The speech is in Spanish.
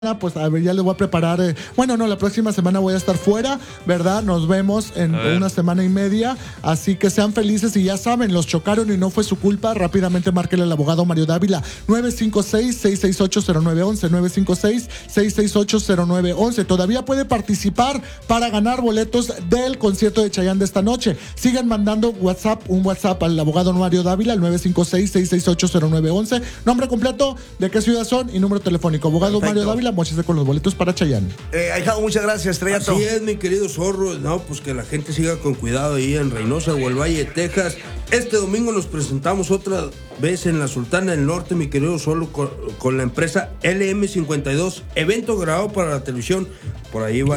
Pues a ver, ya les voy a preparar. La próxima semana voy a estar fuera, ¿verdad? Nos vemos en una semana y media. Así que sean felices y ya saben, los chocaron y no fue su culpa. Rápidamente márquenle al abogado Mario Dávila, 956-668-0911, 956-668-0911. Todavía puede participar para ganar boletos del concierto de Chayanne de esta noche. Sigan mandando un WhatsApp al abogado Mario Dávila, al 956-668-0911. Nombre completo, de qué ciudad son y número telefónico. Abogado Perfecto. Mario Dávila, mochese con los boletos para Chayanne. Ahijado, muchas gracias, Estrellato. Así es, mi querido Zorro. No, pues que la gente siga con cuidado ahí en Reynosa o el Valle de Texas. Este domingo nos presentamos otra vez en la Sultana del Norte, mi querido Zorro, con la empresa LM52. Evento grabado para la televisión. Por ahí va.